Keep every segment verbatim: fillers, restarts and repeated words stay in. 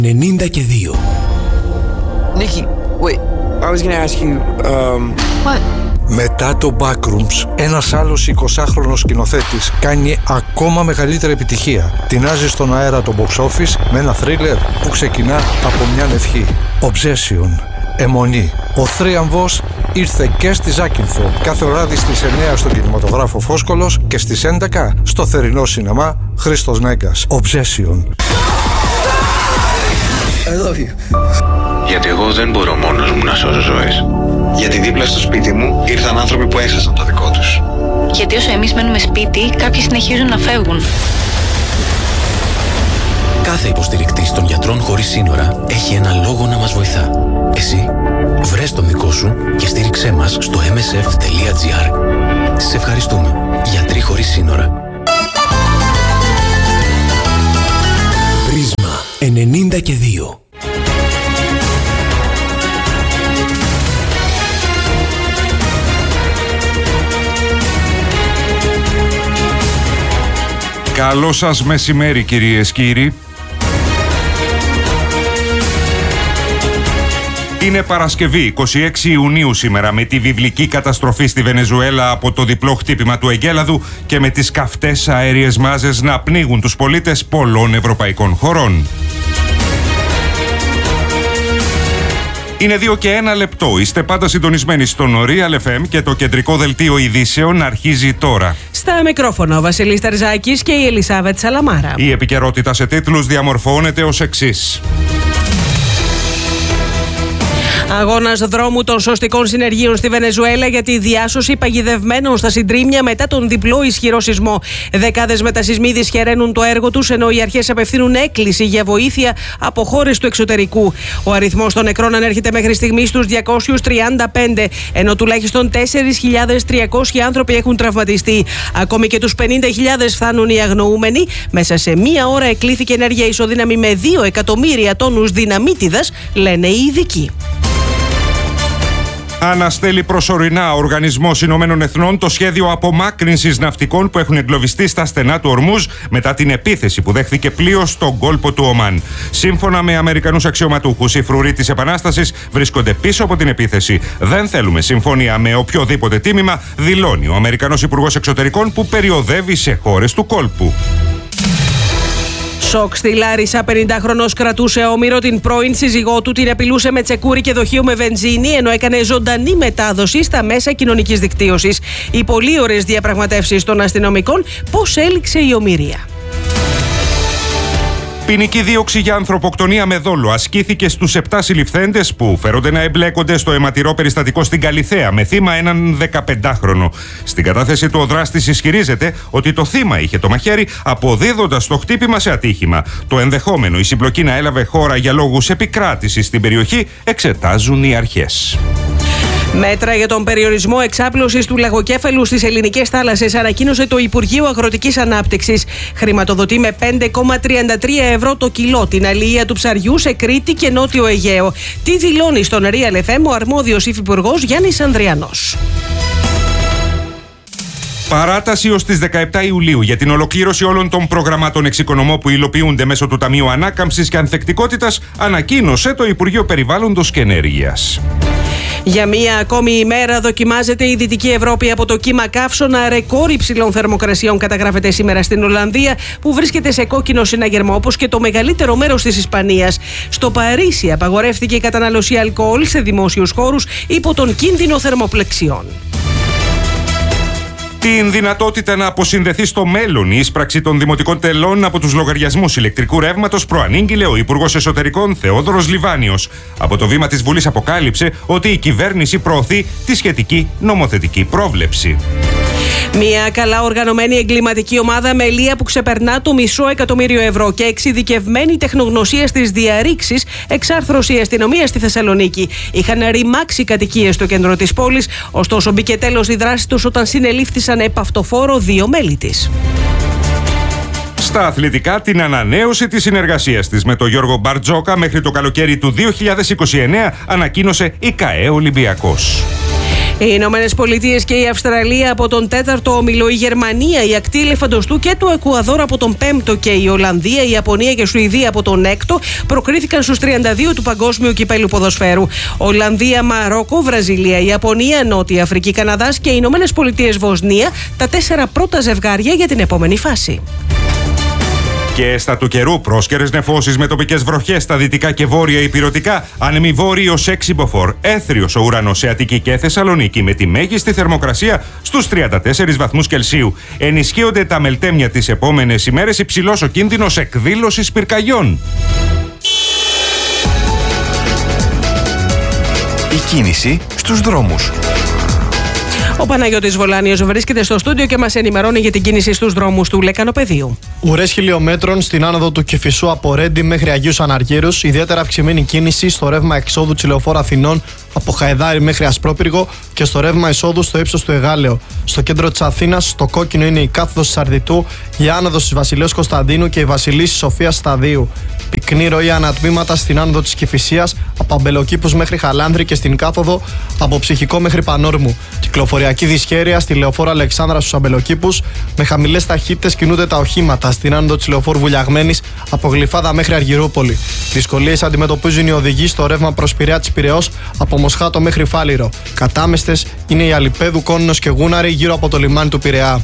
ενενήντα και δύο. Nikki, wait. I was gonna ask you, um... What? Μετά το Backrooms, ένας άλλος εικοσάχρονος σκηνοθέτης κάνει ακόμα μεγαλύτερη επιτυχία. Τεινάζει στον αέρα το box office με ένα θρίλερ που ξεκινά από μια ευχή. Obsession. Αιμονή. Ο θρίαμβος ήρθε και στη Ζάκυνθο κάθε βράδυ στις εννιά στον κινηματογράφο Φόσκολος και στις έντεκα στο θερινό σινεμά Χρήστος Νέγκας. Obsession. I love you. Γιατί εγώ δεν μπορώ μόνος μου να σώσω ζωές. Γιατί δίπλα στο σπίτι μου ήρθαν άνθρωποι που έχασαν το δικό τους. Γιατί όσο εμείς μένουμε σπίτι, κάποιοι συνεχίζουν να φεύγουν. Κάθε υποστηρικτής των γιατρών χωρίς σύνορα έχει ένα λόγο να μας βοηθά. Εσύ, βρες τον δικό σου και στήριξέ μας στο εμ ες εφ τελεία τζι άρ. Σε ευχαριστούμε. Γιατροί χωρίς σύνορα. Πρίσμα ενενήντα και δύο. Καλό σας μεσημέρι, κυρίες και κύριοι. Είναι Παρασκευή, εικοστή έκτη Ιουνίου σήμερα, με τη βιβλική καταστροφή στη Βενεζουέλα από το διπλό χτύπημα του εγκέλαδου και με τις καυτές αέριες μάζες να πνίγουν τους πολίτες πολλών ευρωπαϊκών χωρών. Είναι δύο και ένα λεπτό. Είστε πάντα συντονισμένοι στον Real εφ εμ και το κεντρικό δελτίο ειδήσεων αρχίζει τώρα. Στα μικρόφωνα ο Βασίλης Ταρζάκης και η Ελισάβετ Σαλαμάρα. Η επικαιρότητα σε τίτλους διαμορφώνεται ως εξής. Αγώνας δρόμου των σωστικών συνεργείων στη Βενεζουέλα για τη διάσωση παγιδευμένων στα συντρίμμια μετά τον διπλό ισχυρό σεισμό. Δεκάδες μετασεισμοί δυσχεραίνουν το έργο τους, ενώ οι αρχές απευθύνουν έκκληση για βοήθεια από χώρες του εξωτερικού. Ο αριθμός των νεκρών ανέρχεται μέχρι στιγμής στους διακόσιους τριάντα πέντε, ενώ τουλάχιστον τέσσερις χιλιάδες τριακόσιοι άνθρωποι έχουν τραυματιστεί. Ακόμη και τους πενήντα χιλιάδες φτάνουν οι αγνοούμενοι. Μέσα σε μία ώρα εκλήθηκε ενέργεια ισοδύναμη με δύο εκατομμύρια τόνους δυναμίτιδας, λένε οι ειδικοί. Αναστέλει προσωρινά ο Οργανισμός Ηνωμένων Εθνών το σχέδιο απομάκρυνσης ναυτικών που έχουν εγκλωβιστεί στα στενά του Ορμούζ μετά την επίθεση που δέχθηκε πλοίο στον κόλπο του Ομάν. Σύμφωνα με Αμερικανούς αξιωματούχους, οι φρουροί της Επανάστασης βρίσκονται πίσω από την επίθεση. Δεν θέλουμε συμφωνία με οποιοδήποτε τίμημα, δηλώνει ο Αμερικανός Υπουργός Εξωτερικών που περιοδεύει σε χώρες του κόλπου. Σοκ στη Λάρισα, πενηντάχρονος κρατούσε όμηρο την πρώην σύζυγό του, την απειλούσε με τσεκούρι και δοχείο με βενζίνη, ενώ έκανε ζωντανή μετάδοση στα μέσα κοινωνικής δικτύωσης. Οι πολύ ωραίες διαπραγματεύσεις των αστυνομικών, πώς έληξε η ομηρία. Ποινική δίωξη για ανθρωποκτονία με δόλο ασκήθηκε στους επτά συλληφθέντες που φέρονται να εμπλέκονται στο αιματηρό περιστατικό στην Καλιθέα με θύμα έναν δεκαπεντάχρονο. Στην κατάθεση του ο δράστης ισχυρίζεται ότι το θύμα είχε το μαχαίρι, αποδίδοντας το χτύπημα σε ατύχημα. Το ενδεχόμενο η συμπλοκή να έλαβε χώρα για λόγους επικράτησης στην περιοχή εξετάζουν οι αρχές. Μέτρα για τον περιορισμό εξάπλωσης του λαγοκέφαλου στις ελληνικές θάλασσες ανακοίνωσε το Υπουργείο Αγροτικής Ανάπτυξης. Χρηματοδοτεί με πέντε κόμμα τριάντα τρία ευρώ το κιλό την αλληλεία του ψαριού σε Κρήτη και Νότιο Αιγαίο. Τι δηλώνει στον Real εφ εμ ο αρμόδιος υφυπουργός Γιάννης Ανδριανός. Παράταση ως τις δεκαεπτά Ιουλίου για την ολοκλήρωση όλων των προγραμμάτων εξοικονομώ που υλοποιούνται μέσω του Ταμείου Ανάκαμψης και Ανθεκτικότητας ανακοίνωσε το Υπουργείο Περιβάλλοντος και Ενέργειας. Για μία ακόμη ημέρα δοκιμάζεται η Δυτική Ευρώπη από το κύμα καύσωνα. Ρεκόρ υψηλών θερμοκρασιών καταγράφεται σήμερα στην Ολλανδία, που βρίσκεται σε κόκκινο συναγερμό, όπως και το μεγαλύτερο μέρος της Ισπανίας. Στο Παρίσι απαγορεύτηκε η κατανάλωση αλκοόλ σε δημόσιους χώρους υπό τον κίνδυνο θερμοπλεξιών. Την δυνατότητα να αποσυνδεθεί στο μέλλον η εισπράξη των δημοτικών τελών από τους λογαριασμούς ηλεκτρικού ρεύματος προανήγγειλε ο Υπουργός Εσωτερικών Θεόδωρος Λιβάνιος. Από το βήμα της Βουλής αποκάλυψε ότι η κυβέρνηση προωθεί τη σχετική νομοθετική πρόβλεψη. Μια καλά οργανωμένη εγκληματική ομάδα με ελεία που ξεπερνά το μισό εκατομμύριο ευρώ και εξειδικευμένη τεχνογνωσία στις διαρρήξεις εξάρθρωσε η αστυνομία στη Θεσσαλονίκη. Είχαν ρημάξει κατοικίες στο κέντρο της πόλης, ωστόσο μπήκε τέλος η δράση τους όταν συνελήφθησαν επαυτοφόρο δύο μέλη της. Στα αθλητικά, την ανανέωση της συνεργασίας της με τον Γιώργο Μπαρτζόκα μέχρι το καλοκαίρι του δύο χιλιάδες είκοσι εννέα ανακοίνωσε η ΚΑΕ Ολυμπιακός. Οι Ηνωμένες Πολιτείες και η Αυστραλία από τον τέταρτο όμιλο, η Γερμανία, η ακτή Ελεφαντοστού και το Εκουαδόρ από τον πέμπτο και η Ολλανδία, η Ιαπωνία και η Σουηδία από τον έκτο προκρίθηκαν στους τριάντα δύο του Παγκόσμιου Κυπέλλου Ποδοσφαίρου. Ολλανδία, Μαρόκο, Βραζιλία, Ιαπωνία, Νότια Αφρική, Καναδάς και οι Ηνωμένες Πολιτείες Βοσνία, τα τέσσερα πρώτα ζευγάρια για την επόμενη φάση. Και στα του καιρού, πρόσκαιρες νεφώσεις με τοπικές βροχές στα δυτικά και βόρεια υπηρετικά, άνεμοι βόρειος έξι μποφόρ, έθριος ο ουρανός σε Αττική και Θεσσαλονίκη με τη μέγιστη θερμοκρασία στους τριάντα τέσσερις βαθμούς Κελσίου. Ενισχύονται τα μελτέμια τις επόμενες ημέρες, υψηλός ο κίνδυνος εκδήλωσης πυρκαγιών. Η κίνηση στους δρόμους. Ο Παναγιώτης Βολάνιος βρίσκεται στο στούντιο και μας ενημερώνει για την κίνηση στους δρόμους του Λεκανοπεδίου. Ουρές χιλιόμετρων στην άνοδο του Κηφισού από Ρέντι μέχρι Αγίους Αναργύρους. Ιδιαίτερα αυξημένη κίνηση στο ρεύμα εξόδου της Λεωφόρου Αθηνών από Χαϊδάρι μέχρι Ασπρόπυργο και στο ρεύμα εισόδου στο ύψος του Εγάλεο. Στο κέντρο της Αθήνας, στο κόκκινο είναι η κάθοδος της Αρδιτού, η άνοδος της Βασιλέως Κωνσταντίνου και η Βασιλίσσης Σοφίας Σταδίου. Πυκνή ροή ανατμήματα στην άνοδο της Κηφισίας από Αμπελοκήπους μέχρι Χαλάνδρη και στην κάθοδο από Ψυχικό μέχρι Πανόρμου. Κυκλοφοριακή δυσχέρεια στη Λεωφόρο Αλεξάνδρα στους Αμπελοκήπους. Με χαμηλές ταχύτητες κινούνται τα οχήματα στην άνοδο της Λεωφόρου Βουλιαγμένης από Γλυφάδα μέχρι Αργυρούπολη. Δυσκολίες αντιμετωπίζουν οι οδηγοί στο ρεύμα προς Πειραιά της Πειραιώς από Μοσχάτο μέχρι Φάληρο. Κατάμεστες είναι οι Αλιπέδου, Κόνινος και Γούναρη γύρω από το λιμάνι του Πειραιά.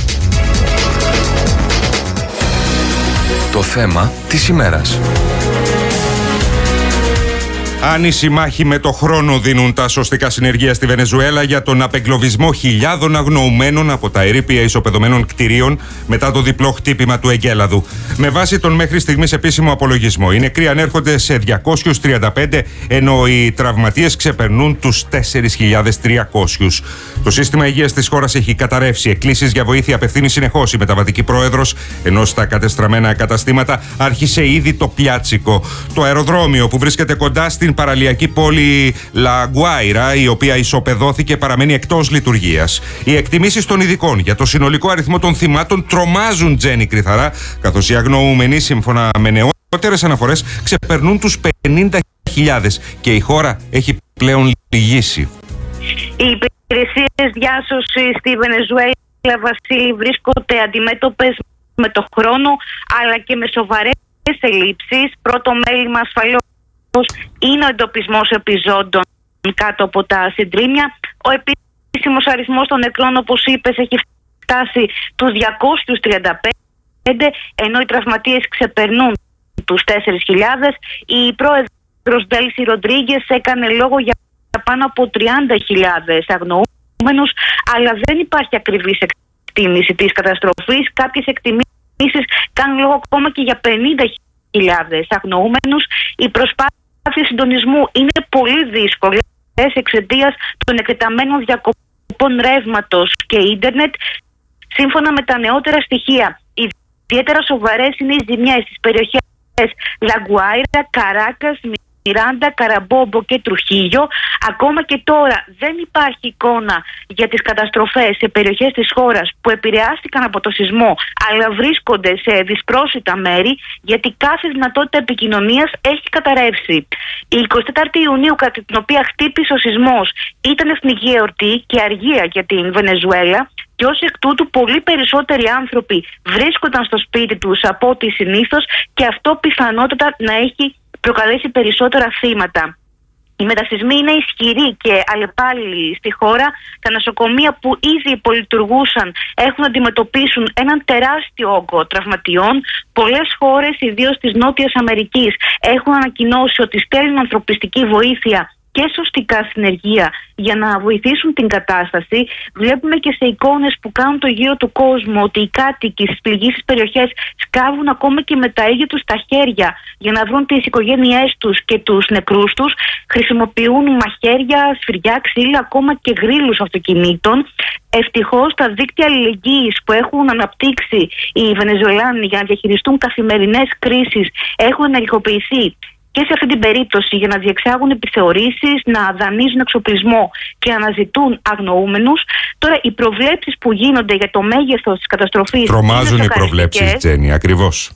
Το θέμα της ημέρας. Άνηση μάχη με το χρόνο δίνουν τα σωστικά συνεργεία στη Βενεζουέλα για τον απεγκλωβισμό χιλιάδων αγνοουμένων από τα ερείπια ισοπεδωμένων κτηρίων μετά το διπλό χτύπημα του Εγκέλαδου. Με βάση τον μέχρι στιγμής επίσημο απολογισμό, οι νεκροί ανέρχονται σε διακόσιους τριάντα πέντε, ενώ οι τραυματίες ξεπερνούν τους τέσσερις χιλιάδες τριακόσιους. Το σύστημα υγείας της χώρας έχει καταρρεύσει. Εκκλήσεις για βοήθεια απευθύνει συνεχώς η μεταβατική πρόεδρος, ενώ στα κατεστραμμένα καταστήματα άρχισε ήδη το πιάτσικο. Το αεροδρόμιο που βρίσκεται κοντά στην παραλιακή πόλη La Guaira, η οποία ισοπεδώθηκε, παραμένει εκτός λειτουργίας. Οι εκτιμήσεις των ειδικών για το συνολικό αριθμό των θυμάτων τρομάζουν, Τζένι Κρυθαρά, καθώς οι αγνοούμενοι, σύμφωνα με νεότερες αναφορές, ξεπερνούν τους πενήντα χιλιάδες και η χώρα έχει πλέον λυγίσει. Οι υπηρεσίες διάσωσης στη Βενεζουέλα, Βασίλη, βρίσκονται αντιμέτωπες με το χρόνο αλλά και με σοβαρές ελλείψεις. Πρώτο μέλημα ασφαλώς είναι ο εντοπισμός επιζώντων κάτω από τα συντρίμμια. Ο επίσημος αριθμός των νεκρών, όπως είπες, έχει φτάσει τους διακόσιους τριάντα πέντε, ενώ οι τραυματίες ξεπερνούν τους τέσσερις χιλιάδες. Η πρόεδρος Ντέλσι Ροντρίγκες έκανε λόγο για πάνω από τριάντα χιλιάδες αγνοούμενους, αλλά δεν υπάρχει ακριβής εκτίμηση της καταστροφής. Κάποιες εκτιμήσεις κάνουν λόγο ακόμα και για πενήντα χιλιάδες αγνοούμενους. Η προσπάθεια συντονισμού είναι πολύ δύσκολη εξαιτίας των εκτεταμένων διακοπών ρεύματος και ίντερνετ. Σύμφωνα με τα νεότερα στοιχεία, ιδιαίτερα σοβαρές είναι οι ζημιές στις περιοχές La Guaira, Καράκας, Μιράντα, Καραμπόμπο και Τρουχίγιο. Ακόμα και τώρα δεν υπάρχει εικόνα για τις καταστροφές σε περιοχές της χώρας που επηρεάστηκαν από το σεισμό, αλλά βρίσκονται σε δυσπρόσιτα μέρη, γιατί κάθε δυνατότητα επικοινωνίας έχει καταρρεύσει. Η εικοστή τέταρτη Ιουνίου, κατά την οποία χτύπησε ο σεισμός, ήταν εθνική εορτή και αργία για την Βενεζουέλα, και ως εκ τούτου πολύ περισσότεροι άνθρωποι βρίσκονταν στο σπίτι τους από ό,τι συνήθως, και αυτό πιθανότατα να έχει προκαλέσει περισσότερα θύματα. Οι μετασεισμοί είναι ισχυροί και αλλεπάλληλοι στη χώρα. Τα νοσοκομεία που ήδη υπολειτουργούσαν έχουν να αντιμετωπίσουν έναν τεράστιο όγκο τραυματιών. Πολλές χώρες, ιδίως της Νότιας Αμερικής, έχουν ανακοινώσει ότι στέλνουν ανθρωπιστική βοήθεια και σωστικά συνεργεία για να βοηθήσουν την κατάσταση. Βλέπουμε και σε εικόνες που κάνουν το γύρο του κόσμου ότι οι κάτοικοι στις πληγήσεις περιοχές σκάβουν ακόμα και με τα ίδια τους τα χέρια για να βρουν τις οικογένειές τους και τους νεκρούς τους. Χρησιμοποιούν μαχαίρια, σφυριά, ξύλα, ακόμα και γρίλους αυτοκινήτων. Ευτυχώς τα δίκτυα αλληλεγγύης που έχουν αναπτύξει οι Βενεζουελάνοι για να διαχειριστούν καθημερινές κρίσεις έχουν ενεργοποιηθεί και σε αυτή την περίπτωση για να διεξάγουν επιθεωρήσεις, να δανείζουν εξοπλισμό και να αναζητούν αγνοούμενους. Τώρα, οι προβλέψεις που γίνονται για το μέγεθος της καταστροφής. Τρομάζουν οι προβλέψεις, Τζένι, ακριβώς.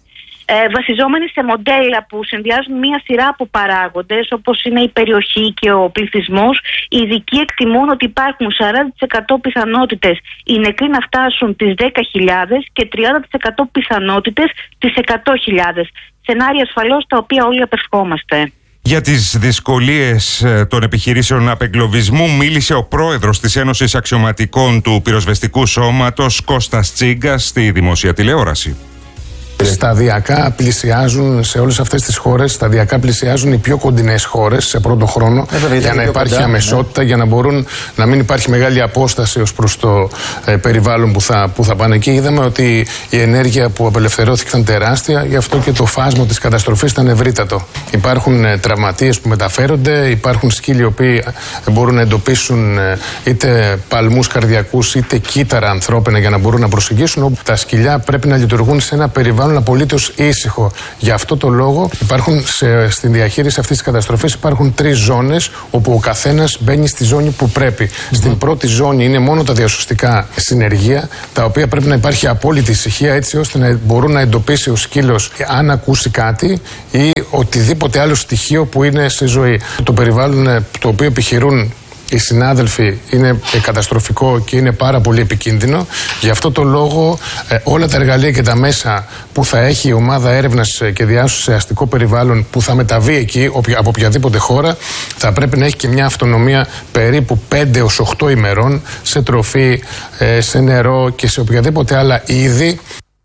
ε, βασιζόμενοι σε μοντέλα που συνδυάζουν μία σειρά από παράγοντες, όπως είναι η περιοχή και ο πληθυσμός. Οι ειδικοί εκτιμούν ότι υπάρχουν σαράντα τοις εκατό πιθανότητες οι νεκροί να φτάσουν τις δέκα χιλιάδες και τριάντα τοις εκατό πιθανότητες τις εκατό χιλιάδες. Σενάρια ασφαλώς τα οποία όλοι απευχόμαστε. Για τις δυσκολίες των επιχειρήσεων απεγκλωβισμού μίλησε ο πρόεδρος της Ένωσης Αξιωματικών του Πυροσβεστικού Σώματος, Κώστας Τσίγκας, στη δημόσια τηλεόραση. Σταδιακά πλησιάζουν σε όλες αυτές τις χώρες, σταδιακά πλησιάζουν οι πιο κοντινές χώρες σε πρώτο χρόνο, ε, για να υπάρχει κοντά, αμεσότητα, ναι. για να μπορούν να μην υπάρχει μεγάλη απόσταση ως προς το ε, περιβάλλον που θα, που θα πάνε εκεί. Είδαμε ότι η ενέργεια που απελευθερώθηκε ήταν τεράστια, γι' αυτό και το φάσμα της καταστροφής ήταν ευρύτατο. Υπάρχουν ε, τραυματίες που μεταφέρονται, υπάρχουν σκύλοι οι οποίοι ε, μπορούν να εντοπίσουν ε, είτε παλμούς καρδιακούς είτε κύτταρα ανθρώπινα για να μπορούν να προσεγγίσουν, όπου τα σκυλιά πρέπει να λειτουργούν σε ένα περιβάλλον απολύτως ήσυχο. Γι' αυτό το λόγο υπάρχουν σε, στην διαχείριση αυτής της καταστροφής υπάρχουν τρεις ζώνες όπου ο καθένας μπαίνει στη ζώνη που πρέπει. Mm-hmm. Στην πρώτη ζώνη είναι μόνο τα διασωστικά συνεργεία, τα οποία πρέπει να υπάρχει απόλυτη ησυχία, έτσι ώστε να μπορούν να εντοπίσει ο σκύλος αν ακούσει κάτι ή οτιδήποτε άλλο στοιχείο που είναι σε ζωή. Το περιβάλλον το οποίο επιχειρούν οι συνάδελφοι είναι καταστροφικό και είναι πάρα πολύ επικίνδυνο. Γι' αυτό το λόγο ε, όλα τα εργαλεία και τα μέσα που θα έχει η ομάδα έρευνας και διάσωσης σε αστικό περιβάλλον που θα μεταβεί εκεί από οποιαδήποτε χώρα, θα πρέπει να έχει και μια αυτονομία περίπου πέντε έως οκτώ ημερών σε τροφή, ε, σε νερό και σε οποιαδήποτε άλλα είδη.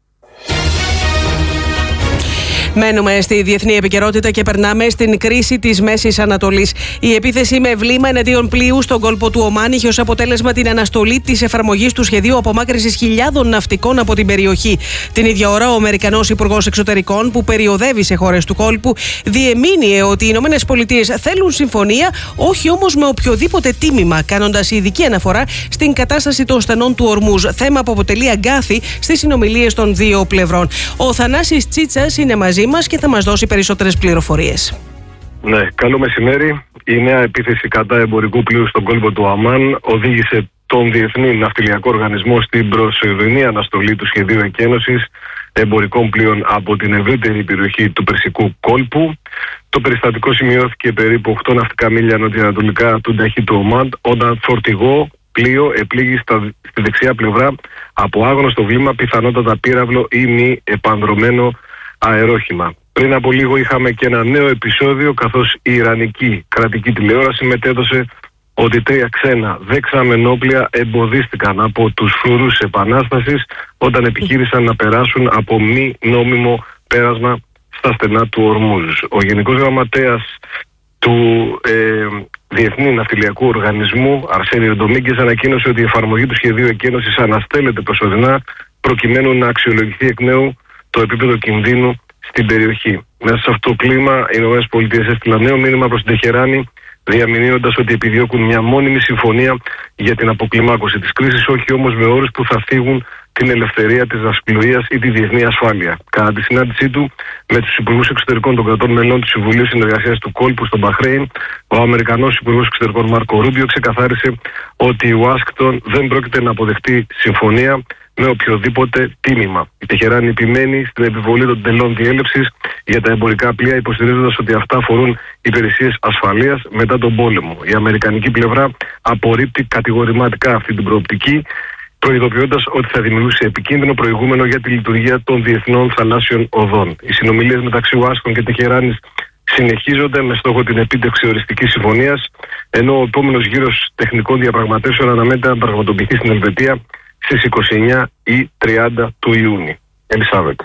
Μένουμε στη διεθνή επικαιρότητα και περνάμε στην κρίση της Μέσης Ανατολής. Η επίθεση με βλήμα εναντίον πλοίου στον κόλπο του Ομάν είχε ως αποτέλεσμα την αναστολή της εφαρμογής του σχεδίου απομάκρυνσης χιλιάδων ναυτικών από την περιοχή. Την ίδια ώρα, ο Αμερικανός Υπουργός Εξωτερικών, που περιοδεύει σε χώρες του κόλπου, διεμήνυε ότι οι Ηνωμένες Πολιτείες θέλουν συμφωνία, όχι όμως με οποιοδήποτε τίμημα, κάνοντας ειδική αναφορά στην κατάσταση των στενών του Ορμούζ, θέμα που αποτελεί αγκάθι στις συνομιλίες των δύο πλευρών. Ο Θανάσης Τσίτσας είναι μαζί μας και θα μας δώσει περισσότερες πληροφορίες. Ναι, καλό μεσημέρι. Η νέα επίθεση κατά εμπορικού πλοίου στον κόλπο του Αμάν οδήγησε τον Διεθνή Ναυτιλιακό Οργανισμό στην προσωρινή αναστολή του σχεδίου εκένωσης εμπορικών πλοίων από την ευρύτερη περιοχή του Περσικού κόλπου. Το περιστατικό σημειώθηκε περίπου οκτώ ναυτικά μίλια νοτιοανατολικά του Νταχή του Ομάν, όταν φορτηγό πλοίο επλήγει στα, στη δεξιά πλευρά από άγνωστο βλήμα, πιθανότατα πύραυλο ή μη επανδρωμένο αερόχημα. Πριν από λίγο είχαμε και ένα νέο επεισόδιο, καθώς η Ιρανική κρατική τηλεόραση μετέδωσε ότι τρία ξένα δεξαμενόπλια εμποδίστηκαν από τους φρουρούς επανάστασης όταν επιχείρησαν να περάσουν από μη νόμιμο πέρασμα στα στενά του Ορμούζ. Ο Γενικός Γραμματέας του ε, Διεθνή Ναυτιλιακού Οργανισμού, Αρσένιο Ντομίγκες, ανακοίνωσε ότι η εφαρμογή του σχεδίου εκένωσης αναστέλλεται προσωρινά προκειμένου να αξιολογηθεί εκ νέου το επίπεδο κινδύνου στην περιοχή. Μέσα σε αυτό το κλίμα, οι ΗΠΑ έστειλαν νέο μήνυμα προς την Τεχεράνη, διαμηνύοντας ότι επιδιώκουν μια μόνιμη συμφωνία για την αποκλιμάκωση της κρίσης, όχι όμως με όρους που θα φύγουν την ελευθερία της ναυσιπλοείας ή τη διεθνή ασφάλεια. Κατά τη συνάντησή του με τους υπουργούς εξωτερικών των κρατών μελών του Συμβουλίου Συνεργασίας του Κόλπου στο Μπαχρέιν, ο Αμερικανός Υπουργός Εξωτερικών Μάρκο Ρούμπιο ξεκαθάρισε ότι η Ουάσιγκτον δεν πρόκειται να αποδεχτεί συμφωνία με οποιοδήποτε τίμημα. Η Τεχεράνη επιμένει στην επιβολή των τελών διέλευσης για τα εμπορικά πλοία, υποστηρίζοντας ότι αυτά αφορούν υπηρεσίες ασφαλείας μετά τον πόλεμο. Η αμερικανική πλευρά απορρίπτει κατηγορηματικά αυτή την προοπτική, προειδοποιώντας ότι θα δημιουργήσει επικίνδυνο προηγούμενο για τη λειτουργία των διεθνών θαλάσσιων οδών. Οι συνομιλίες μεταξύ Ουάσιγκτον και Τεχεράνης συνεχίζονται με στόχο την επίτευξη οριστικής συμφωνίας, ενώ ο επόμενος γύρος τεχνικών διαπραγματεύσεων αναμένεται να πραγματοποιηθεί στην Ελβετία στις είκοσι εννέα ή τριάντα του Ιούνιου. Ελισάβετ.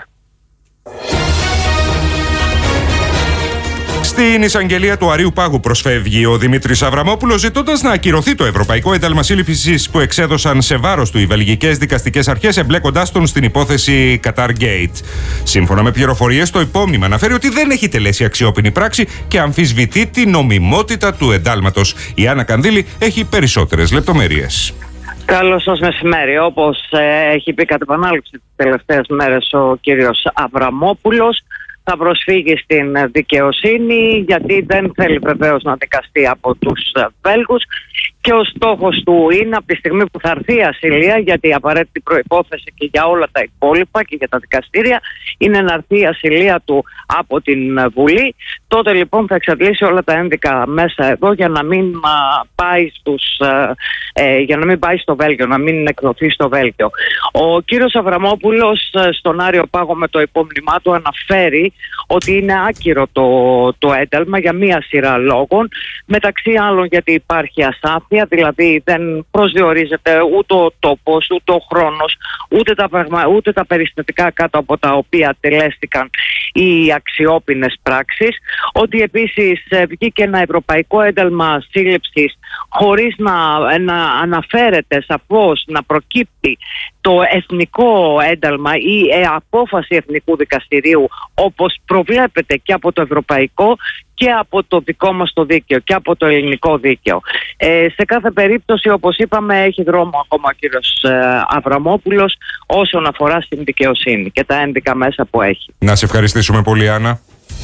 Στην εισαγγελία του Αρείου Πάγου προσφεύγει ο Δημήτρης Αβραμόπουλος, ζητώντας να ακυρωθεί το Ευρωπαϊκό Ένταλμα Σύλληψης που εξέδωσαν σε βάρος του οι βελγικές δικαστικές αρχές, εμπλέκοντάς τον στην υπόθεση Qatar Gate. Σύμφωνα με πληροφορίες, το υπόμνημα αναφέρει ότι δεν έχει τελέσει αξιόπινη πράξη και αμφισβητεί την νομιμότητα του εντάλματος. Η Άννα Κανδύλη έχει περισσότερες λεπτομέρειες. Καλώς σας μεσημέρι. Όπως ε, έχει πει κατ' επανάληψη τις τελευταίες μέρες ο κύριος Αβραμόπουλος, θα προσφύγει στην δικαιοσύνη, γιατί δεν θέλει βεβαίως να δικαστεί από τους Βέλγους, και ο στόχος του είναι από τη στιγμή που θα έρθει η ασυλία, γιατί η απαραίτητη προϋπόθεση και για όλα τα υπόλοιπα και για τα δικαστήρια είναι να έρθει η ασυλία του από την Βουλή. Τότε λοιπόν θα εξαντλήσει όλα τα ένδικα μέσα εδώ για να μην α, πάει στους, ε, για να μην πάει στο Βέλγιο, να μην εκδοθεί στο Βέλγιο. Ο κύριος Αβραμόπουλος στον Άριο Πάγο με το υπόμνημά του αναφέρει ότι είναι άκυρο το, το ένταλμα για μία σειρά λόγων, μεταξύ άλλων γιατί υπάρχει ασάφεια, δηλαδή δεν προσδιορίζεται ούτε ο τόπος, ούτε ο χρόνος, ούτε τα, πραγμα, ούτε τα περιστατικά κάτω από τα οποία τελέστηκαν οι αξιόπινες πράξεις, ότι επίσης βγήκε ένα ευρωπαϊκό ένταλμα σύλληψης χωρίς να, να αναφέρεται σαφώς, να προκύπτει το εθνικό ένταλμα ή ε, απόφαση εθνικού δικαστηρίου, όπως προβλέπεται και από το ευρωπαϊκό και από το δικό μας το δίκαιο και από το ελληνικό δίκαιο. Ε, σε κάθε περίπτωση, όπως είπαμε, έχει δρόμο ακόμα ο κύριος ε, Αβραμόπουλος όσον αφορά στην δικαιοσύνη και τα ένδικα μέσα που έχει. Να σε ευχαριστήσουμε πολύ, Άννα.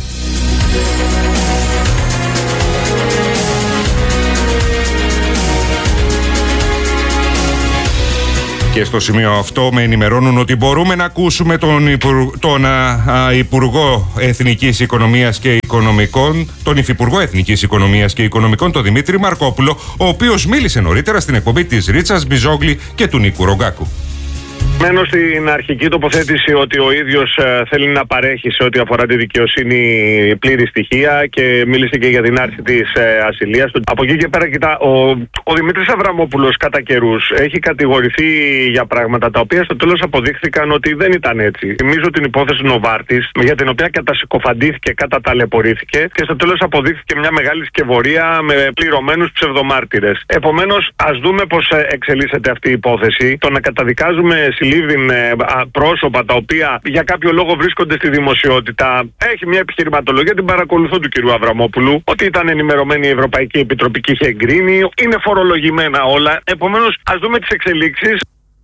Και στο σημείο αυτό με ενημερώνουν ότι μπορούμε να ακούσουμε τον, Υπουργ... τον α, α, Υπουργό Εθνικής Οικονομίας και Οικονομικών, τον Υφυπουργό Εθνικής Οικονομίας και Οικονομικών, τον Δημήτρη Μαρκόπουλο, ο οποίος μίλησε νωρίτερα στην εκπομπή της Ρίτσας Μπιζόγλη και του Νίκου Ρογκάκου. Μένω στην αρχική τοποθέτηση ότι ο ίδιος ε, θέλει να παρέχει σε ό,τι αφορά τη δικαιοσύνη πλήρη στοιχεία και μίλησε και για την άρση της ε, ασυλίας του. Από εκεί και πέρα, κοιτά, ο, ο Δημήτρης Αβραμόπουλος κατά καιρούς έχει κατηγορηθεί για πράγματα τα οποία στο τέλος αποδείχθηκαν ότι δεν ήταν έτσι. Θυμίζω την υπόθεση Νοβάρτης, για την οποία κατασυκοφαντήθηκε, καταταλαιπωρήθηκε και στο τέλος αποδείχθηκε μια μεγάλη σκευωρία με πληρωμένους ψευδομάρτυρες. Επομένως, ας δούμε πώς εξελίσσεται αυτή η υπόθεση. Το να καταδικάζουμε συλλήβδιν πρόσωπα τα οποία για κάποιο λόγο βρίσκονται στη δημοσιότητα, έχει μια επιχειρηματολογία, την παρακολουθώ, του κυρίου Αβραμόπουλου, ότι ήταν ενημερωμένη η Ευρωπαϊκή Επιτροπή και είχε εγκρίνει, είναι φορολογημένα όλα. Επομένως, ας δούμε τις εξελίξεις.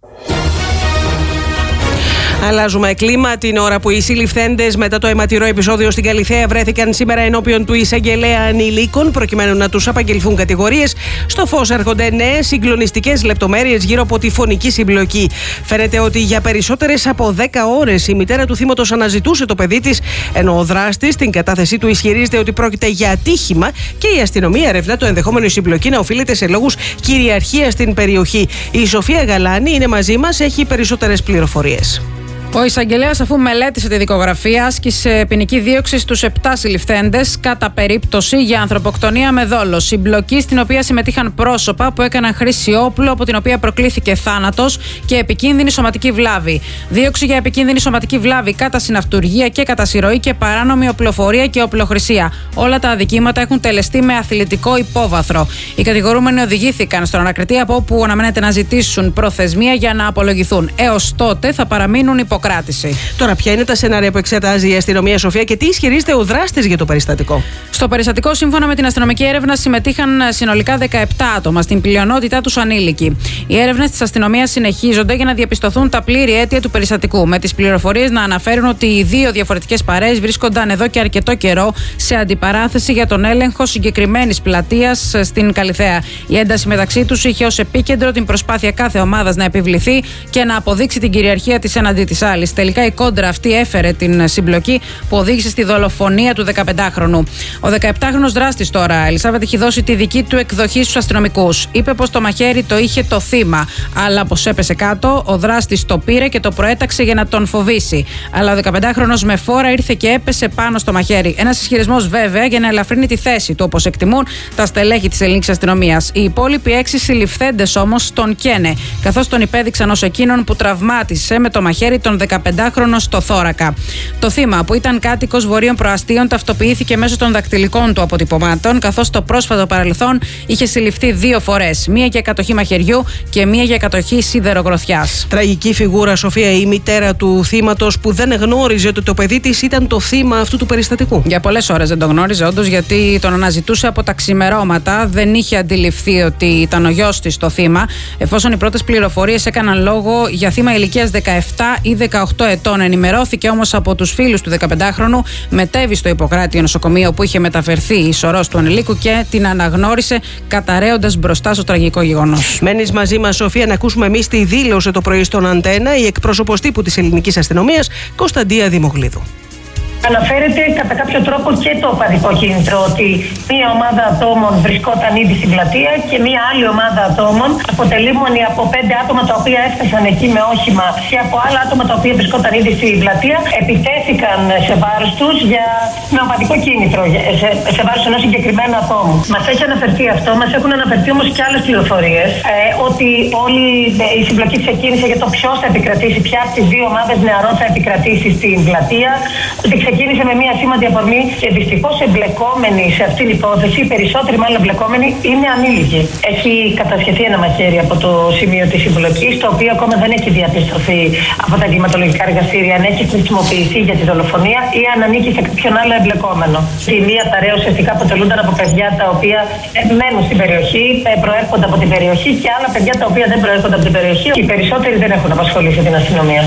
Αλλάζουμε κλίμα την ώρα που οι συλληφθέντες μετά το αιματηρό επεισόδιο στην Καλιθέα βρέθηκαν σήμερα ενώπιον του εισαγγελέα ανηλίκων προκειμένου να τους απαγγελθούν κατηγορίες. Στο φως έρχονται νέες συγκλονιστικές λεπτομέρειες γύρω από τη φωνική συμπλοκή. Φαίνεται ότι για περισσότερες από δέκα ώρες η μητέρα του θύματος αναζητούσε το παιδί της, ενώ ο δράστης στην κατάθεσή του ισχυρίζεται ότι πρόκειται για ατύχημα και η αστυνομία ερευνά το ενδεχόμενο η συμπλοκή να οφείλεται σε λόγους κυριαρχίας στην περιοχή. Η Σοφία Γαλάνη είναι μαζί μας, έχει περισσότερες πληροφορίες. Ο εισαγγελέας, αφού μελέτησε τη δικογραφία, άσκησε ποινική δίωξη στους επτά συλληφθέντες κατά περίπτωση για ανθρωποκτονία με δόλο. Συμπλοκή στην οποία συμμετείχαν πρόσωπα που έκαναν χρήση όπλου από την οποία προκλήθηκε θάνατος και επικίνδυνη σωματική βλάβη. Δίωξη για επικίνδυνη σωματική βλάβη κατά συναυτουργία και κατά συρροή και παράνομη οπλοφορία και οπλοχρησία. Όλα τα αδικήματα έχουν τελεστεί με αθλητικό υπόβαθρο. Οι κατηγορούμενοι οδηγήθηκαν στον ανακριτή, από όπου αναμένεται να ζητήσουν προθεσμία για να απολογηθούν. Έως τότε θα παραμείνουν υποκράτηση. Τώρα, ποια είναι τα σενάρια που εξετάζει η αστυνομία, Σοφία, και τι ισχυρίζεται ο δράστης για το περιστατικό? Στο περιστατικό, σύμφωνα με την αστυνομική έρευνα, συμμετείχαν συνολικά δεκαεπτά άτομα, στην πλειονότητά τους ανήλικοι. Οι έρευνες της αστυνομίας συνεχίζονται για να διαπιστωθούν τα πλήρη αίτια του περιστατικού, με τις πληροφορίες να αναφέρουν ότι οι δύο διαφορετικές παρέες βρίσκονταν εδώ και αρκετό καιρό σε αντιπαράθεση για τον έλεγχο συγκεκριμένης πλατείας στην Καλιθέα. Η ένταση μεταξύ τους είχε ως επίκεντρο την προσπάθεια κάθε ομάδας να επιβληθεί και να αποδείξει την κυριαρχία της έναντι της άλλης. Τελικά η κόντρα αυτή έφερε την συμπλοκή που οδήγησε στη δολοφονία του δεκαπεντάχρονου. Ο δεκαεπτάχρονος δράστης τώρα, Ελισάβετ, έχει δώσει τη δική του εκδοχή στους αστυνομικούς. Είπε πως το μαχαίρι το είχε το θύμα, αλλά πως έπεσε κάτω, ο δράστης το πήρε και το προέταξε για να τον φοβήσει. Αλλά ο δεκαπεντάχρονος με φόρα ήρθε και έπεσε πάνω στο μαχαίρι. Ένας ισχυρισμός βέβαια για να ελαφρύνει τη θέση του, όπως εκτιμούν τα στελέχη της ελληνικής αστυνομίας. Οι υπόλοιποι έξι συλληφθέντες όμως τον καίνε, καθώς τον υπέδειξαν ως εκείνον που τραυμάτισε με το μαχαίρι τον δεκαπεντάχρονο στο θώρακα. Το θύμα, που ήταν κάτοικος Βορείων Προαστίων, ταυτοποιήθηκε μέσω των δακτυλικών του αποτυπωμάτων, καθώς στο πρόσφατο παρελθόν είχε συλληφθεί δύο φορές. Μία για κατοχή μαχαιριού και μία για κατοχή σίδερογροθιάς. Τραγική φιγούρα, Σοφία, η μητέρα του θύματος, που δεν γνώριζε ότι το παιδί της ήταν το θύμα αυτού του περιστατικού. Για πολλές ώρες δεν το γνώριζε, όντως, γιατί τον αναζητούσε από τα ξημερώματα. Δεν είχε αντιληφθεί ότι ήταν ο γιος της το θύμα, εφόσον οι πρώτες πληροφορίες έκαναν λόγο για θύμα ηλικίας δεκαεπτά ή δεκαοκτώ ετών. Ενημερώθηκε όμως από τους φίλους του δεκαπεντάχρονου, μετέβη στο Ιπποκράτιο νοσοκομείο που είχε μεταφερθεί η σωρός του ανηλίκου και την αναγνώρισε καταραίοντας μπροστά στο τραγικό γεγονός. Μένεις μαζί μας, Σοφία, να ακούσουμε εμείς τι δήλωσε το πρωί στον Αντένα η εκπρόσωπος τύπου της ελληνικής αστυνομίας, Κωνσταντία Δημογλίδου. Αναφέρεται κατά κάποιο τρόπο και το οπαδικό κίνητρο, ότι μία ομάδα ατόμων βρισκόταν ήδη στην πλατεία και μία άλλη ομάδα ατόμων, αποτελούμενη από πέντε άτομα τα οποία έφτασαν εκεί με όχημα και από άλλα άτομα τα οποία βρισκόταν ήδη στην πλατεία, επιτέθηκαν σε βάρος τους για με οπαδικό κίνητρο, σε, σε βάρος ενός συγκεκριμένου ατόμου. Μας έχει αναφερθεί αυτό, μας έχουν αναφερθεί όμως και άλλες πληροφορίες, ε, ότι όλη η συμπλοκή ξεκίνησε για το ποιος θα επικρατήσει, ποια από τις δύο ομάδες νεαρών θα επικρατήσει στην πλατεία. Ξεκίνησε με μια σήμαντη αφορμή και δυστυχώς εμπλεκόμενοι σε αυτήν την υπόθεση, οι περισσότεροι μάλλον εμπλεκόμενοι, είναι ανήλικοι. Έχει κατασχεθεί ένα μαχαίρι από το σημείο της συμπλοκής, το οποίο ακόμα δεν έχει διαπιστωθεί από τα εγκληματολογικά εργαστήρια αν έχει χρησιμοποιηθεί για τη δολοφονία ή αν ανήκει σε κάποιον άλλο εμπλεκόμενο. Η μία ταρέα ουσιαστικά αποτελούνταν από παιδιά τα οποία μένουν στην περιοχή, προέρχονται από την περιοχή και άλλα παιδιά τα οποία δεν προέρχονται από την περιοχή. Οι περισσότεροι δεν έχουν απασχολήσει την αστυνομία.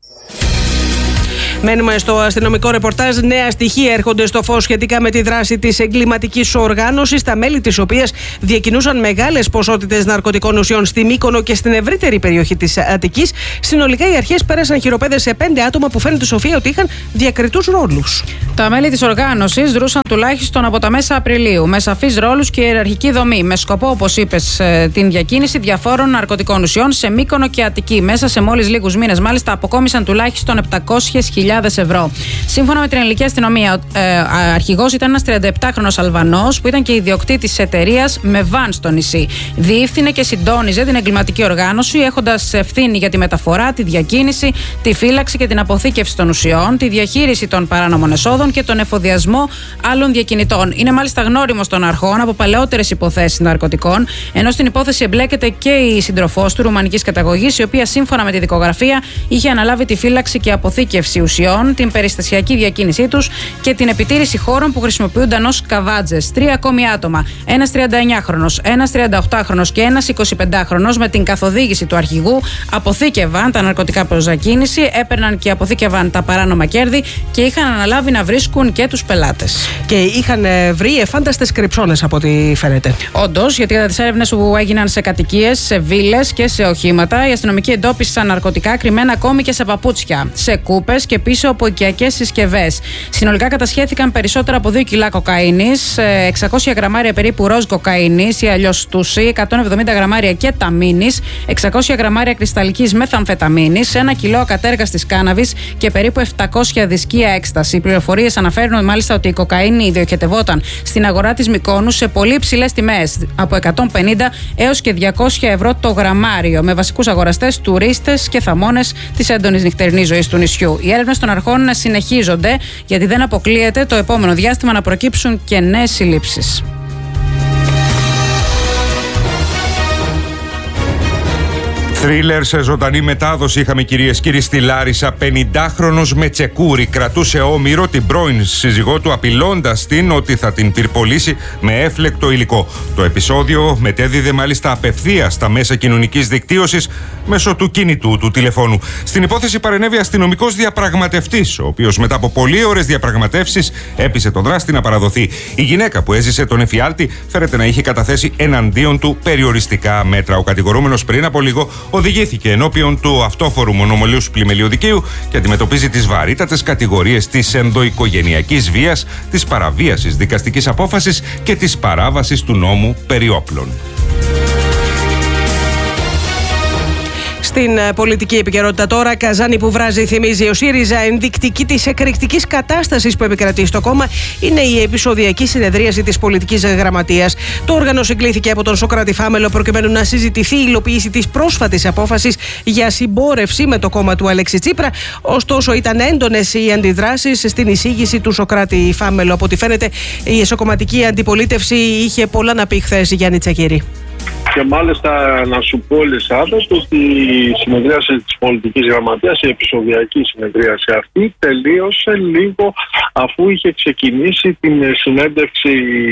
Μένουμε στο αστυνομικό ρεπορτάζ. Νέα στοιχεία έρχονται στο φως σχετικά με τη δράση της εγκληματικής οργάνωσης, τα μέλη της οποίας διακινούσαν μεγάλες ποσότητες ναρκωτικών ουσιών στη Μύκονο και στην ευρύτερη περιοχή της Αττικής. Συνολικά οι αρχές πέρασαν χειροπέδες σε πέντε άτομα που φαίνεται, Σοφία, ότι είχαν διακριτούς ρόλους. Τα μέλη της οργάνωσης δρούσαν τουλάχιστον από τα μέσα Απριλίου, με σαφείς ρόλους και ιεραρχική δομή, με σκοπό, όπως είπες, την διακίνηση διαφόρων ναρκωτικών ουσιών σε Μύκονο και Αττική. Μέσα σε μόλις λίγους μήνες, μάλιστα, αποκόμισαν τουλάχιστον επτακόσιες χιλιάδες ευρώ. Σύμφωνα με την ελληνική αστυνομία, ε, αρχηγός ήταν ένας τριανταεπτάχρονος Αλβανός που ήταν και ιδιοκτήτης εταιρείας με βαν στο νησί. Διεύθυνε και συντόνιζε την εγκληματική οργάνωση, έχοντας ευθύνη για τη μεταφορά, τη διακίνηση, τη φύλαξη και την αποθήκευση των ουσιών, τη διαχείριση των παράνομων εσόδων και τον εφοδιασμό άλλων διακινητών. Είναι μάλιστα γνώριμος των αρχών από παλαιότερες υποθέσεις ναρκωτικών, ενώ στην υπόθεση εμπλέκεται και η σύντροφός του ρουμανικής καταγωγής, η οποία σύμφωνα με τη δικογραφία είχε αναλάβει τη φύλαξη και αποθήκευση ουσιών, την περιστασιακή διακίνησή τους και την επιτήρηση χώρων που χρησιμοποιούνταν ως καβάτζες. Τρία ακόμη άτομα, ένας τριανταεννιάχρονος, ένας τριανταοκτάχρονος και ένας εικοσιπεντάχρονος, με την καθοδήγηση του αρχηγού, αποθήκευαν τα ναρκωτικά προς διακίνηση, έπαιρναν και αποθήκευαν τα παράνομα κέρδη και είχαν αναλάβει να βρίσκουν και τους πελάτες. Και είχαν βρει εφάνταστες κρυψώνες, από ό,τι φαίνεται. Όντως, γιατί κατά τις έρευνες που έγιναν σε κατοικίες, σε βίλες και σε οχήματα, οι αστυνομικοί εντόπισαν ναρκωτικά κρυμμένα ακόμη και σε παπούτσια, σε κούπες και πίσω από οικιακές συσκευές. Συνολικά κατασχέθηκαν περισσότερα από δύο κιλά κοκαίνης, εξακόσια γραμμάρια περίπου ροζ κοκαίνης ή αλλιώς τούσι, εκατόν εβδομήντα γραμμάρια κεταμίνης, εξακόσια γραμμάρια κρυσταλλικής μεθαμφεταμίνης, ένα κιλό ακατέργαστης κάναβης και περίπου επτακόσια δισκία έκσταση. Οι πληροφορίες αναφέρουν μάλιστα ότι η κοκαίνη διοχετευόταν στην αγορά της Μυκόνου σε πολύ υψηλές τιμές, από εκατόν πενήντα έως και διακόσια ευρώ το γραμμάριο, με βασικούς αγοραστές τουρίστες και θαμώνες της έντονης νυχτερινής ζωής του νησιού. Οι έρευνες των αρχών συνεχίζονται, γιατί δεν αποκλείεται το επόμενο διάστημα να προκύψουν και νέες συλλήψεις. Θρίλερ σε ζωντανή μετάδοση είχαμε, κυρίες κύριοι, στη Λάρισα. πενηντάχρονος Μετσεκούρη κρατούσε όμηρο την πρώην σύζυγό του, απειλώντας την ότι θα την πυρπολίσει με έφλεκτο υλικό. Το επεισόδιο μετέδιδε μάλιστα απευθείας στα μέσα κοινωνικής δικτύωσης μέσω του κινητού του τηλεφώνου. Στην υπόθεση παρενέβη αστυνομικός διαπραγματευτής, ο οποίος μετά από πολλές ώρες διαπραγματεύσεις έπεισε τον δράστη να παραδοθεί. Η γυναίκα που έζησε τον εφιάλτη φέρεται να είχε καταθέσει εναντίον του περιοριστικά μέτρα. Ο κατηγορούμενος πριν από λίγο οδηγήθηκε ενώπιον του αυτόφορου μονομολίους πλημελίου δικαίου και αντιμετωπίζει τις βαρύτατες κατηγορίες της ενδοοικογενειακής βίας, της παραβίασης δικαστικής απόφασης και της παράβασης του νόμου περί όπλων. Στην πολιτική επικαιρότητα τώρα, Καζάνη που βράζει, θυμίζει ο ΣΥΡΙΖΑ. Ενδεικτική της εκρηκτικής κατάστασης που επικρατεί στο κόμμα είναι η επεισοδιακή συνεδρίαση της πολιτικής γραμματείας. Το όργανο συγκλήθηκε από τον Σωκράτη Φάμελο προκειμένου να συζητηθεί η υλοποίηση της πρόσφατης απόφασης για συμπόρευση με το κόμμα του Αλέξη Τσίπρα. Ωστόσο, ήταν έντονες οι αντιδράσεις στην εισήγηση του Σωκράτη Φάμελο. Από ό,τι φαίνεται, η εσωκομματική αντιπολίτευση είχε πολλά να πει χθες, Γιάννη Τσακίρη. Και μάλιστα να σου πω, Ελισάβετ, ότι η συνεδρίαση της πολιτικής γραμματείας, η επεισοδιακή συνεδρίαση αυτή, τελείωσε λίγο αφού είχε ξεκινήσει την συνέντευξη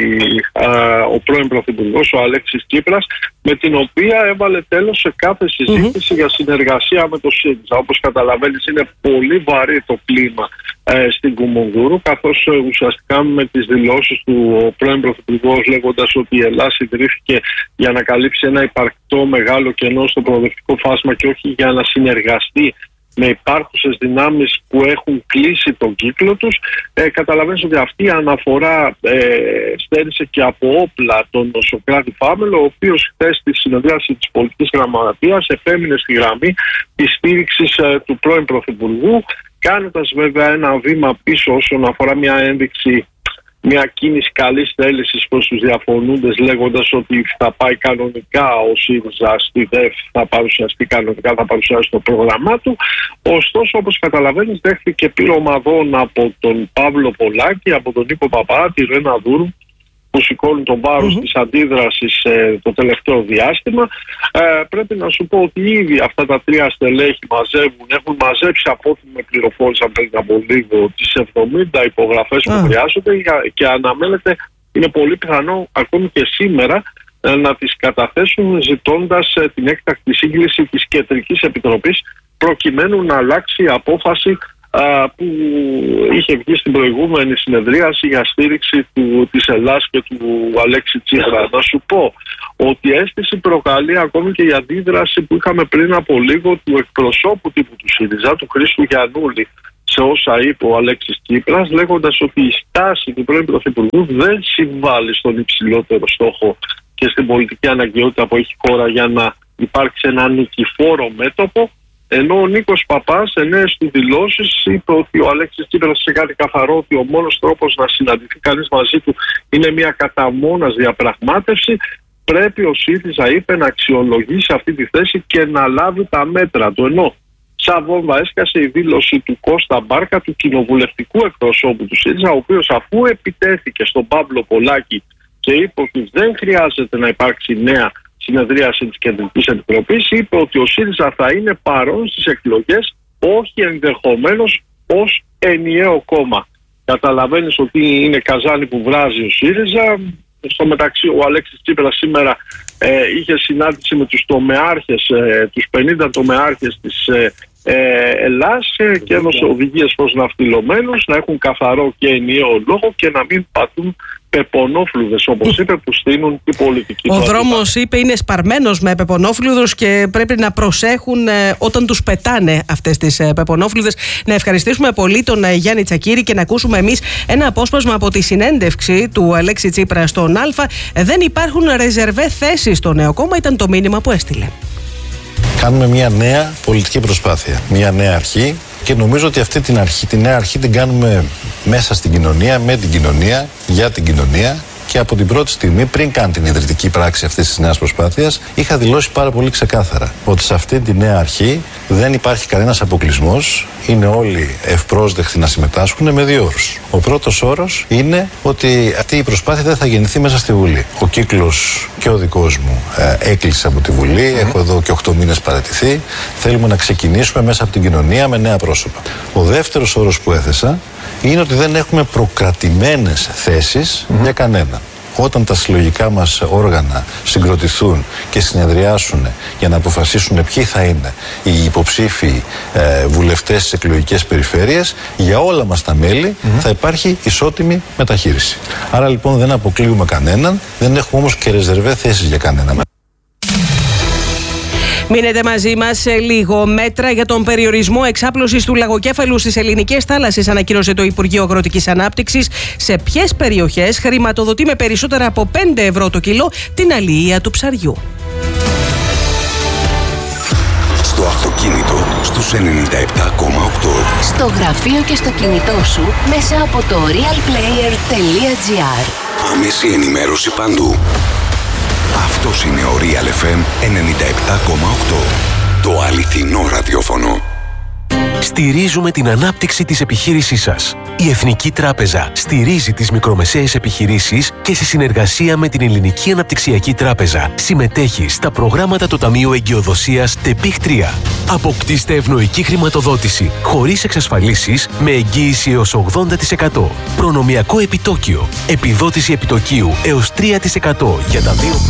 α, ο πρώην Πρωθυπουργός, ο Αλέξης Τσίπρας, με την οποία έβαλε τέλος σε κάθε συζήτηση mm-hmm. για συνεργασία με το ΣΥΡΙΖΑ. Όπως καταλαβαίνεις, είναι πολύ βαρύ το κλίμα ε, στην Κουμουνδούρου, καθώς ε, ουσιαστικά με τις δηλώσεις του ο πρώην Πρωθυπουργός, λέγοντας ότι η Ελλάδα ιδρύθηκε για να καλύψει ένα υπαρκτό μεγάλο κενό στο προοδευτικό φάσμα και όχι για να συνεργαστεί με υπάρχουσες δυνάμεις που έχουν κλείσει τον κύκλο τους. Ε, καταλαβαίνεις ότι αυτή η αναφορά ε, στέρισε και από όπλα τον Σωκράτη Φάμελο, ο οποίος χθες στη συνεδρίαση της πολιτικής γραμματείας επέμεινε στη γραμμή της στήριξης ε, του πρώην Πρωθυπουργού, κάνοντας βέβαια ένα βήμα πίσω όσον αφορά μια ένδειξη, μια κίνηση καλής θέλησης προς τους διαφωνούντες, λέγοντας ότι θα πάει κανονικά ο ΣΥΡΙΖΑ στη ΔΕΦ, θα παρουσιαστεί κανονικά, θα παρουσιάσει το πρόγραμμά του. Ωστόσο, όπως καταλαβαίνεις, δέχθηκε πυρομαδών από τον Παύλο Πολάκη, από τον Νίκο Παπά, τη Ρένα Δούρου, που σηκώνουν τον βάρος mm-hmm. της αντίδρασης ε, το τελευταίο διάστημα. Ε, πρέπει να σου πω ότι ήδη αυτά τα τρία στελέχη μαζεύουν, έχουν μαζέψει από ό,τι με πληροφόρησαν πριν από λίγο τις εβδομήντα υπογραφές που mm. χρειάζονται και αναμένεται, είναι πολύ πιθανό ακόμη και σήμερα ε, να τις καταθέσουν ζητώντας ε, την έκτακτη σύγκληση της Κεντρικής Επιτροπής προκειμένου να αλλάξει η απόφαση που είχε βγει στην προηγούμενη συνεδρίαση για στήριξη του, της Ελλάδας και του Αλέξη Τσίπρα. Να σου πω ότι αίσθηση προκαλεί ακόμη και η αντίδραση που είχαμε πριν από λίγο του εκπροσώπου τύπου του ΣΥΡΙΖΑ, του Χρήστου Γιαννούλη, σε όσα είπε ο Αλέξης Τσίπρας, λέγοντας ότι η στάση του πρώην Πρωθυπουργού δεν συμβάλλει στον υψηλότερο στόχο και στην πολιτική αναγκαιότητα που έχει χώρα για να υπάρξει ένα νικηφόρο μέτωπο. Ενώ ο Νίκος Παπάς, σε νέες του δηλώσεις, είπε ότι ο Αλέξης Τσίπρας είχε κάνει καθαρό ότι ο μόνος τρόπος να συναντηθεί κανείς μαζί του είναι μια κατά μόνας διαπραγμάτευση. Πρέπει ο ΣΥΡΙΖΑ, είπε, να αξιολογήσει αυτή τη θέση και να λάβει τα μέτρα του. Ενώ σαν βόμβα έσκασε η δήλωση του Κώστα Μπάρκα, του κοινοβουλευτικού εκπροσώπου του ΣΥΡΙΖΑ, ο οποίος αφού επιτέθηκε στον Παύλο Πολάκη και είπε ότι δεν χρειάζεται να υπάρξει νέα συνεδρίαση της Κεντρικής Επιτροπής, είπε ότι ο ΣΥΡΙΖΑ θα είναι παρόν στις εκλογές, όχι ενδεχομένως ως ενιαίο κόμμα. Καταλαβαίνεις ότι είναι καζάνι που βράζει ο ΣΥΡΙΖΑ. Στο μεταξύ, ο Αλέξης Τσίπρας σήμερα ε, είχε συνάντηση με τους τομεάρχες, ε, τους πενήντα τομεάρχες της ε, ε, Ελλάς ε, και έδωσε οδηγίες προς ναυτιλωμένους να έχουν καθαρό και ενιαίο λόγο και να μην πατούν πεπονόφλουδες, όπως είπε, που στείνουν η πολιτική. Ο δρόμος, είπε, είναι σπαρμένος με πεπονόφλουδους και πρέπει να προσέχουν ε, όταν τους πετάνε αυτές τις ε, πεπονόφλουδες. Να ευχαριστήσουμε πολύ τον ε, Γιάννη Τσακίρη και να ακούσουμε εμείς ένα απόσπασμα από τη συνέντευξη του Αλέξη Τσίπρα στον Α. Ε, δεν υπάρχουν ρεζερβέ θέσεις στο νέο κόμμα, ήταν το μήνυμα που έστειλε. Κάνουμε μια νέα πολιτική προσπάθεια, μια νέα αρχή και νομίζω ότι αυτή την αρχή, τη νέα αρχή την κάνουμε μέσα στην κοινωνία, με την κοινωνία, για την κοινωνία. Και από την πρώτη στιγμή, πριν καν την ιδρυτική πράξη αυτής της νέας προσπάθειας, είχα δηλώσει πάρα πολύ ξεκάθαρα ότι σε αυτή τη νέα αρχή δεν υπάρχει κανένας αποκλεισμός. Είναι όλοι ευπρόσδεκτοι να συμμετάσχουν με δύο όρους. Ο πρώτος όρος είναι ότι αυτή η προσπάθεια δεν θα γεννηθεί μέσα στη Βουλή. Ο κύκλος και ο δικός μου ε, έκλεισε από τη Βουλή. Mm. Έχω εδώ και οκτώ μήνες παραιτηθεί. Θέλουμε να ξεκινήσουμε μέσα από την κοινωνία με νέα πρόσωπα. Ο δεύτερος όρος που έθεσα είναι ότι δεν έχουμε προκρατημένες θέσεις mm-hmm. για κανέναν. Όταν τα συλλογικά μας όργανα συγκροτηθούν και συνεδριάσουν για να αποφασίσουν ποιοι θα είναι οι υποψήφοι ε, βουλευτές στις εκλογικές περιφέρειες, για όλα μας τα μέλη mm-hmm. θα υπάρχει ισότιμη μεταχείριση. Άρα λοιπόν δεν αποκλείουμε κανέναν, δεν έχουμε όμως και ρεζερβέ θέσεις για κανέναν. Μείνετε μαζί μας σε λίγο. Μέτρα για τον περιορισμό εξάπλωσης του λαγοκέφαλου στις ελληνικές θάλασσες ανακοίνωσε το Υπουργείο Αγροτικής Ανάπτυξης. Σε ποιες περιοχές χρηματοδοτεί με περισσότερα από πέντε ευρώ το κιλό την αλληλεία του ψαριού. Στο αυτοκίνητο στους ενενήντα επτά κόμμα οκτώ. Στο γραφείο και στο κινητό σου μέσα από το real player τελεία gr. Άμεση ενημέρωση παντού. Αυτός είναι ο Real εφ εμ ενενήντα επτά κόμμα οκτώ. Το αληθινό ραδιόφωνο. Στηρίζουμε την ανάπτυξη της επιχείρησής σας. Η Εθνική Τράπεζα στηρίζει τις μικρομεσαίες επιχειρήσεις και σε συνεργασία με την Ελληνική Αναπτυξιακή Τράπεζα συμμετέχει στα προγράμματα του Ταμείου Εγκυοδοσίας ΤΕΠΙΧ τρία. Αποκτήστε ευνοϊκή χρηματοδότηση χωρίς εξασφαλίσεις με εγγύηση έως ογδόντα τοις εκατό. Προνομιακό επιτόκιο. Επιδότηση επιτοκίου έως τρία τοις εκατό για τα δύο.